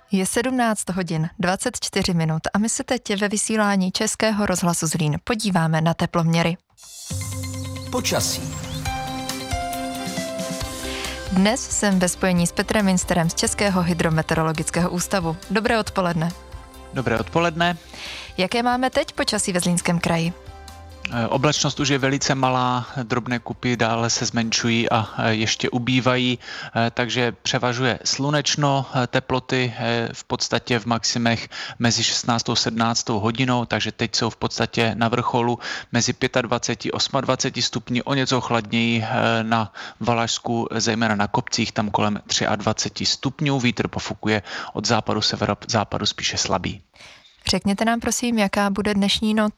Je 17 hodin 24 minut a my se teď ve vysílání Českého rozhlasu Zlín podíváme na teploměry. Počasí. Dnes jsem ve spojení s Petrem Minsterem z Českého hydrometeorologického ústavu. Dobré odpoledne. Dobré odpoledne. Jaké máme teď počasí ve Zlínském kraji? Oblačnost už je velice malá, drobné kupy dále se zmenšují a ještě ubývají, takže převažuje slunečno, teploty v podstatě v maximech mezi 16. a 17. hodinou, takže teď jsou v podstatě na vrcholu mezi 25 a 28 stupni, o něco chladněji na Valašsku, zejména na kopcích, tam kolem 23 stupňů, vítr pofukuje od západu, severozápadu spíše slabý. Řekněte nám prosím, jaká bude dnešní noc?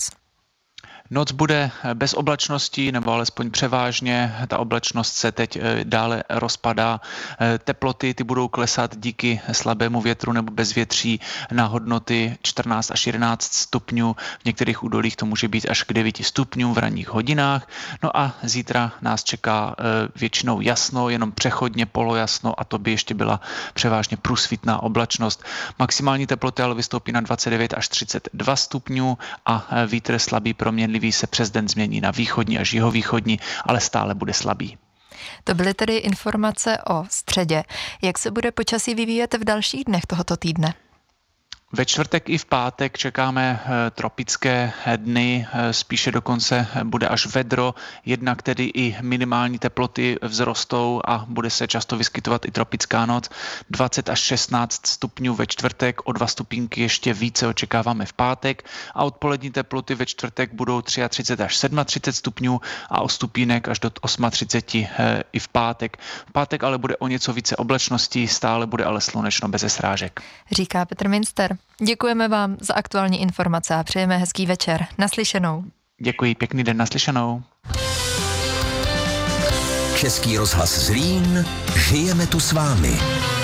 Noc bude bez oblačností, nebo alespoň převážně. Ta oblačnost se teď dále rozpadá. Teploty ty budou klesat díky slabému větru nebo bezvětří na hodnoty 14 až 11 stupňů. V některých údolích to může být až k 9 stupňům v ranních hodinách. No a zítra nás čeká většinou jasno, jenom přechodně polojasno a to by ještě byla převážně průsvitná oblačnost. Maximální teploty ale vystoupí na 29 až 32 stupňů a vítr slabý proměnlivý se přes den změní na východní až jihovýchodní, ale stále bude slabý. To byly tedy informace o středě. Jak se bude počasí vyvíjet v dalších dnech tohoto týdne? Ve čtvrtek i v pátek čekáme tropické dny, spíše dokonce bude až vedro, jednak tedy i minimální teploty vzrostou a bude se často vyskytovat i tropická noc. 20 až 16 stupňů ve čtvrtek, o 2 stupínky ještě více očekáváme v pátek a odpolední teploty ve čtvrtek budou 33 až 37 stupňů a o stupínek až do 38 i v pátek. V pátek ale bude o něco více oblačností, stále bude ale slunečno beze srážek. Říká Petr Minster. Děkujeme vám za aktuální informace a přejeme hezký večer. Naslyšenou. Děkuji, pěkný den, naslyšenou. Český rozhlas Zlín, žijeme tu s vámi.